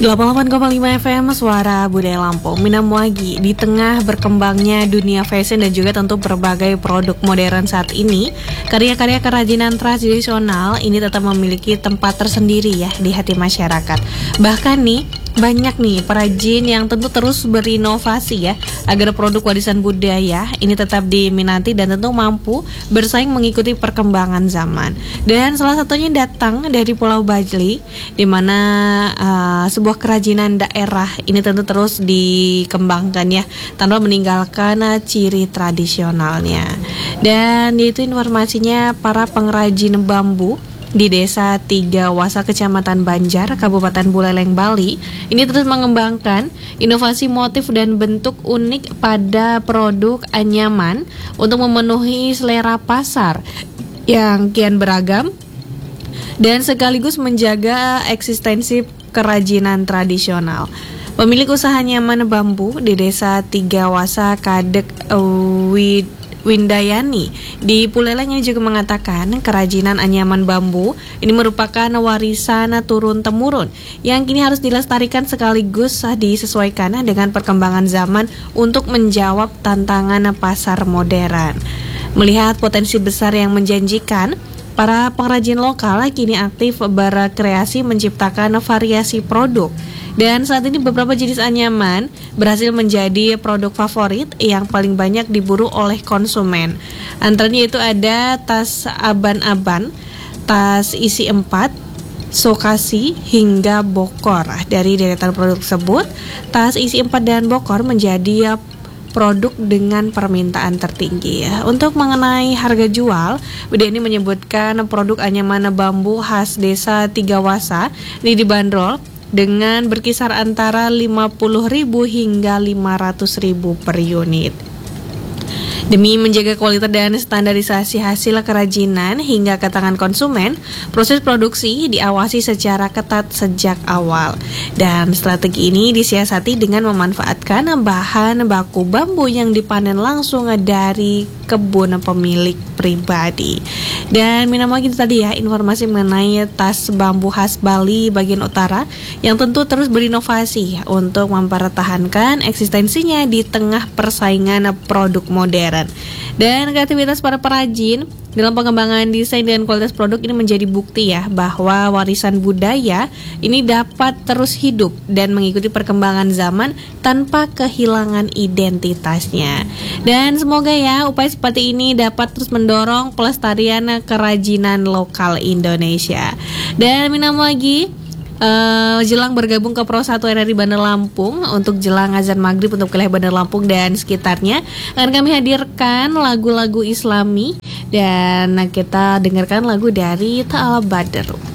88,5 FM Suara Budaya Lampung. Minamwagi, di tengah berkembangnya dunia fashion dan juga tentu berbagai produk modern saat ini, karya-karya kerajinan tradisional ini tetap memiliki tempat tersendiri ya di hati masyarakat. Bahkan nih banyak nih perajin yang tentu terus berinovasi ya agar produk warisan budaya ini tetap diminati dan tentu mampu bersaing mengikuti perkembangan zaman. Dan salah satunya datang dari Pulau Bajli, di mana sebuah kerajinan daerah ini tentu terus dikembangkan ya tanpa meninggalkan ciri tradisionalnya. Dan itu informasinya para pengrajin bambu di Desa Tiga Wasa, Kecamatan Banjar, Kabupaten Buleleng, Bali, ini terus mengembangkan inovasi motif dan bentuk unik pada produk anyaman untuk memenuhi selera pasar yang kian beragam dan sekaligus menjaga eksistensi kerajinan tradisional. Pemilik usaha anyaman bambu di Desa Tiga Wasa, Kadek Windayani di Buleleng ini juga mengatakan kerajinan anyaman bambu ini merupakan warisan turun-temurun yang kini harus dilestarikan sekaligus disesuaikan dengan perkembangan zaman untuk menjawab tantangan pasar modern. Melihat potensi besar yang menjanjikan, para pengrajin lokal kini aktif berkreasi menciptakan variasi produk. Dan saat ini beberapa jenis anyaman berhasil menjadi produk favorit yang paling banyak diburu oleh konsumen. Antaranya itu ada tas aban-aban, tas isi 4, sokasi hingga bokor. Dari deretan produk tersebut, tas isi 4 dan bokor menjadi produk dengan permintaan tertinggi ya. Untuk mengenai harga jual, Budi ini menyebutkan produk anyaman bambu khas Desa Tiga Wasa ini dibanderol dengan berkisar antara 50.000 hingga 500.000 per unit. Demi menjaga kualitas dan standarisasi hasil kerajinan hingga ke tangan konsumen, proses produksi diawasi secara ketat sejak awal. Dan strategi ini disiasati dengan memanfaatkan bahan baku bambu yang dipanen langsung dari kebun pemilik pribadi. Dan minamwagi itu tadi ya informasi mengenai tas bambu khas Bali bagian utara yang tentu terus berinovasi untuk mempertahankan eksistensinya di tengah persaingan produk modern. Dan kreativitas para perajin dalam pengembangan desain dan kualitas produk ini menjadi bukti ya bahwa warisan budaya ini dapat terus hidup dan mengikuti perkembangan zaman tanpa kehilangan identitasnya. Dan semoga ya upaya seperti ini dapat terus mendorong pelestarian kerajinan lokal Indonesia. Dan minamwagi, jelang bergabung ke Pro 1 RRI Bandar Lampung untuk jelang azan maghrib untuk wilayah Bandar Lampung dan sekitarnya akan kami hadirkan lagu-lagu Islami dan kita dengarkan lagu dari Ta'ala Badr.